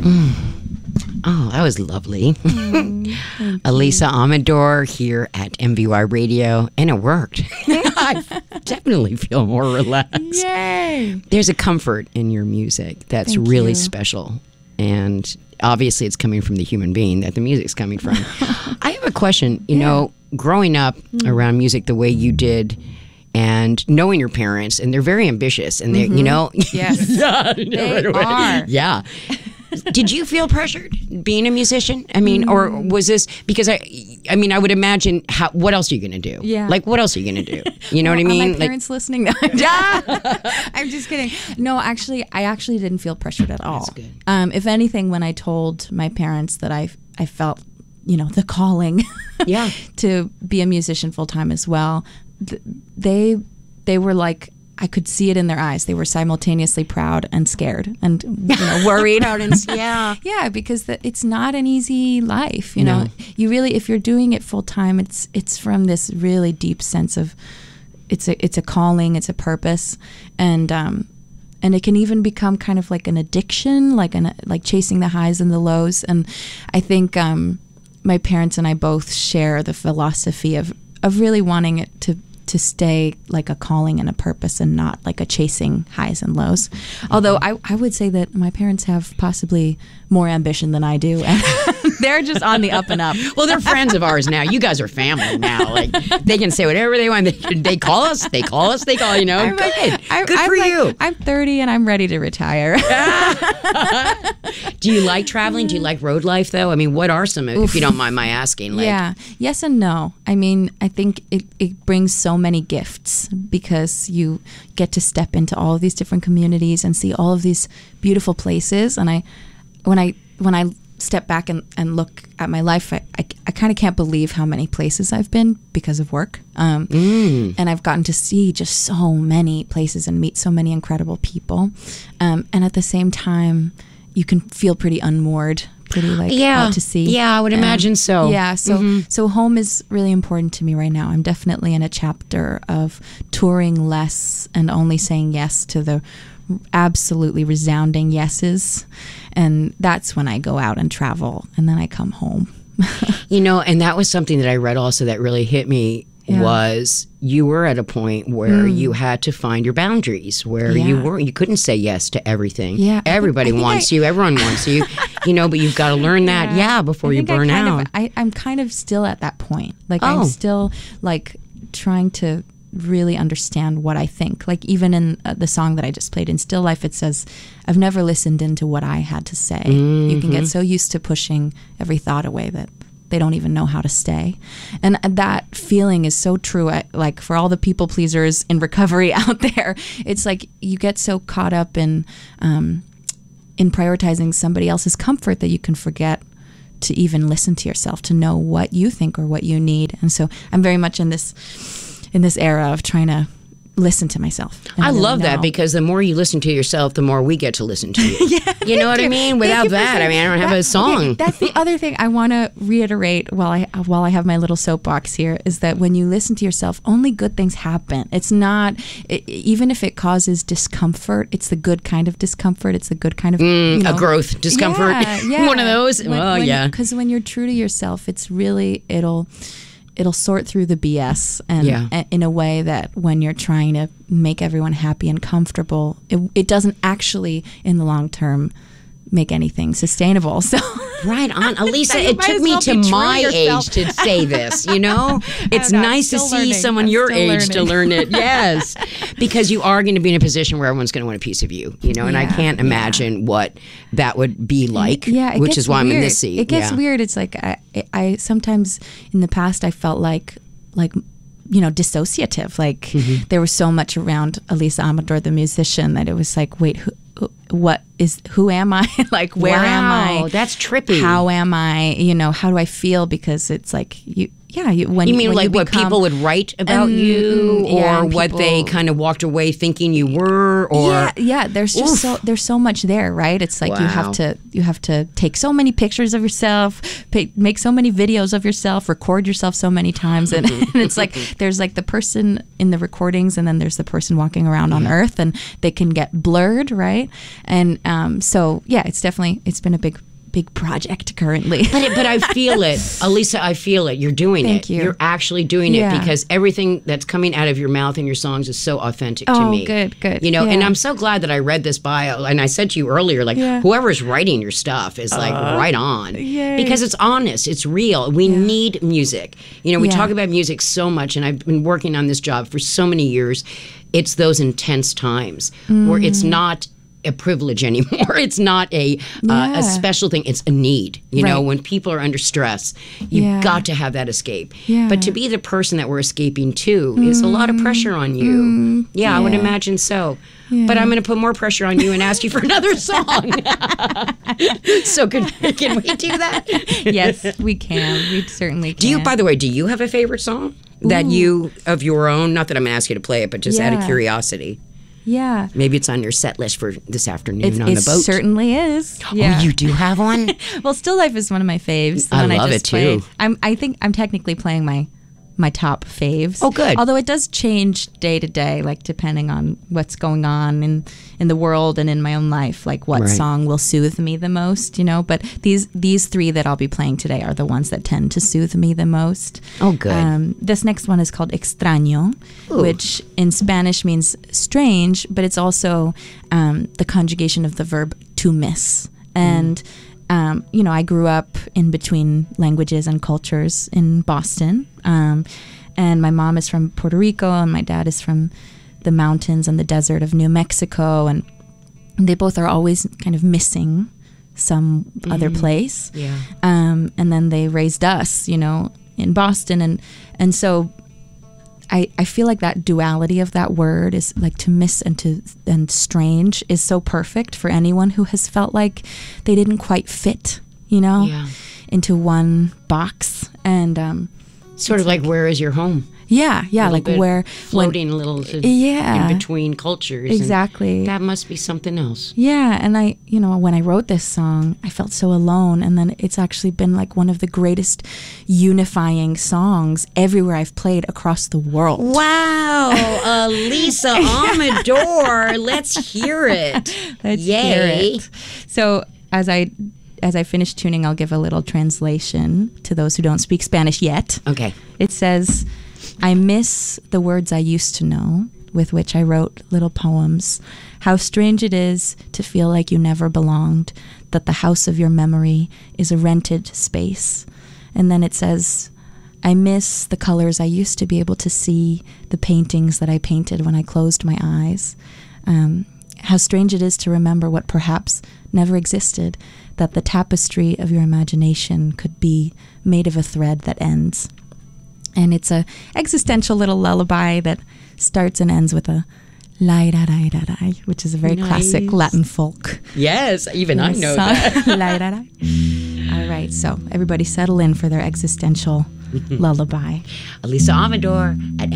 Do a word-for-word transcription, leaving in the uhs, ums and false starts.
Mm. Oh, that was lovely. Mm, Elisa Amador here at M V Y Radio, and it worked. I definitely feel more relaxed. Yay! There's a comfort in your music that's Thank really you. special, and obviously it's coming from the human being that the music's coming from. I have a question. You yeah. know, growing up mm. around music the way you did, and knowing your parents, and they're very ambitious, and they, mm-hmm. you know, yes, yeah, they are. Yeah. Did you feel pressured being a musician? I mean, mm. or was this because I? I mean, I would imagine. How? What else are you going to do? Yeah. Like, what else are you going to do? You know well, what I mean? Are my parents like, listening? I'm just kidding. No, actually, I actually didn't feel pressured at all. That's good. Um, if anything, when I told my parents that I, I felt, you know, the calling, yeah, to be a musician full time as well, th- they, they were like. I could see it in their eyes. They were simultaneously proud and scared and you know, worried. proud and, yeah. Yeah, because the, it's not an easy life. You no. know, you really, if you're doing it full time, it's it's from this really deep sense of it's a it's a calling, it's a purpose, and um, and it can even become kind of like an addiction, like an like chasing the highs and the lows. And I think um, my parents and I both share the philosophy of of really wanting it to. to stay like a calling and a purpose and not like a chasing highs and lows. Mm-hmm. Although I, I would say that my parents have possibly more ambition than I do. And they're just on the up and up. Well, they're friends of ours now. You guys are family now. Like they can say whatever they want. They, they call us. They call us. They call, you know. I'm Good. Like, I'm, Good I'm for like, you. I'm thirty and I'm ready to retire. Do you like traveling? Do you like road life though? I mean, what are some, Oof. if you don't mind my asking? Like, yeah. Yes and no. I mean, I think it, it brings so many gifts because you get to step into all of these different communities and see all of these beautiful places. And I, when I, when I step back and, and look at my life, I, I, I kind of can't believe how many places I've been because of work. Um, mm. And I've gotten to see just so many places and meet so many incredible people. Um, and at the same time, you can feel pretty unmoored, pretty like yeah. out to sea. Yeah, I would um, imagine so. Yeah, so mm-hmm. so home is really important to me right now. I'm definitely in a chapter of touring less and only saying yes to the absolutely resounding yeses. And that's when I go out and travel, and then I come home. You know, and that was something that I read also that really hit me. Yeah. Was you were at a point where mm. you had to find your boundaries, where yeah. you were you couldn't say yes to everything. Yeah, everybody I think, I wants I, you, everyone wants you, you know. But you've got to learn that, yeah, yeah before you burn I out. Of, I, I'm kind of still at that point. Like oh. I'm still like trying to really understand what I think. Like even in uh, the song that I just played in Still Life, it says, "I've never listened into what I had to say." Mm-hmm. You can get so used to pushing every thought away that they don't even know how to stay. And that feeling is so true. I, like for all the people pleasers in recovery out there, it's like you get so caught up in um, in prioritizing somebody else's comfort that you can forget to even listen to yourself, to know what you think or what you need. And so I'm very much in this in this era of trying to listen to myself. I really love know. that, because the more you listen to yourself, the more we get to listen to you. Yeah, you know what you. I mean? Without that, I mean, I don't have that, a song. Okay, that's the other thing I want to reiterate while I while I have my little soapbox here, is that when you listen to yourself, only good things happen. It's not, it, even if it causes discomfort, it's the good kind of discomfort. It's the good kind of, mm, you know, a growth discomfort. Yeah, yeah. One of those. When, oh, when yeah. Because when you're true to yourself, it's really, it'll... it'll sort through the B S and, yeah. and in a way that when you're trying to make everyone happy and comfortable, it, it doesn't actually in the long term make anything sustainable. So right on, Elisa. It took me well to my age to say this. You know, it's know, nice to see learning. someone I'm your age learning. to learn it. Yes, because you are going to be in a position where everyone's going to want a piece of you. You know, and yeah, I can't imagine yeah. what that would be like. Yeah, which is why weird. I'm in this seat. It gets yeah. weird. It's like I, I sometimes in the past I felt like like. you know, dissociative. Like mm-hmm. there was so much around Elisa Amador, the musician, that it was like, wait, who, what is, who am I? Like, where wow, am I? That's trippy. How am I? You know, how do I feel? Because it's like you, yeah, you, when You mean when like you what become, people would write about Um, you, or yeah, and what they people- kind of walked away thinking you were, or yeah, yeah. There's just Oof. so there's so much there, right? It's like you Wow. have to you have to take so many pictures of yourself, pay, make so many videos of yourself, record yourself so many times, and, and it's like there's like the person in the recordings, and then there's the person walking around on Earth, and they can get blurred, right? And um, so yeah, it's definitely it's been a big big project currently. But it, but I feel it, Alisa. I feel it. You're doing Thank it. you. You're actually doing Yeah. it, because everything that's coming out of your mouth and your songs is so authentic to Oh, me. good, good. You know, and Yeah. I'm so glad that I read this bio. And I said to you earlier, like Yeah. whoever's writing your stuff is like right on, yay. because it's honest, it's real. We need music. You know, we Yeah. talk about music so much, and I've been working on this job for so many years. It's those intense times where it's Mm. not a privilege anymore. It's not a uh, Yeah. a special thing. It's a need. You know, Right. when people are under stress, you've Yeah. got to have that escape. Yeah. But to be the person that we're escaping to is a lot of pressure on you. yeah, I would yeah. imagine so. But I'm going to put more pressure on you and ask you for another song. So can, can we do that? Yes, we can. We certainly can. Do you, by the way, do you have a favorite song that you, of your own? Not that I'm going to ask you to play it, but just out of Yeah. curiosity. Yeah. Maybe it's on your set list for this afternoon It, on it the boat. certainly is. Yeah. Oh, you do have one? Well, Still Life is one of my faves. The I one love just it, too. played. I'm. I think I'm technically playing my my top faves. Oh, good. Although it does change day to day, like depending on what's going on in in the world and in my own life, like what Right. song will soothe me the most, you know. But these these three that I'll be playing today are the ones that tend to soothe me the most. Oh, good. Um, this next one is called Extraño, Ooh. which in Spanish means strange, but it's also um, the conjugation of the verb to miss. And, um, you know, I grew up in between languages and cultures in Boston. Um, and my mom is from Puerto Rico, and my dad is from the mountains and the desert of New Mexico. And they both are always kind of missing some other place. Yeah. Um, and then they raised us, you know, in Boston. And, and so I, I feel like that duality of that word is like to miss and to and strange is so perfect for anyone who has felt like they didn't quite fit, you know, Yeah. into one box. And um, Sort of like, where is your home? yeah, yeah, Little like bit where floating a little to- Yeah. in between cultures. and Exactly. that must be something else. Yeah, and I, you know, when I wrote this song, I felt so alone, and then it's actually been like one of the greatest unifying songs everywhere I've played across the world. Wow, Alisa Amador, let's hear it. Let's Yay. hear it. So as I as I finish tuning, I'll give a little translation to those who don't speak Spanish yet. Okay. It says, I miss the words I used to know, with which I wrote little poems. How strange it is to feel like you never belonged, that the house of your memory is a rented space. And then it says, I miss the colors I used to be able to see, the paintings that I painted when I closed my eyes. Um, how strange it is to remember what perhaps never existed, that the tapestry of your imagination could be made of a thread that ends. And it's a existential little lullaby that starts and ends with a la da da da da, which is a very Nice. classic Latin folk Yes, even I know song. that. La da da. All right, so everybody settle in for their existential lullaby. Alisa Amador at